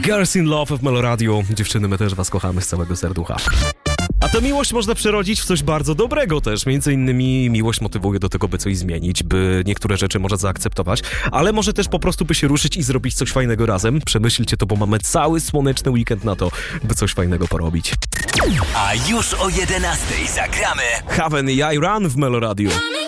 Girls in Love w Meloradiu. Dziewczyny, my też was kochamy z całego serducha. A tę miłość można przerodzić w coś bardzo dobrego też. Między innymi miłość motywuje do tego, by coś zmienić, by niektóre rzeczy może zaakceptować, ale może też po prostu by się ruszyć i zrobić coś fajnego razem. Przemyślcie to, bo mamy cały słoneczny weekend na to, by coś fajnego porobić. A już o 11:00 zagramy Haven i I Run w Meloradiu.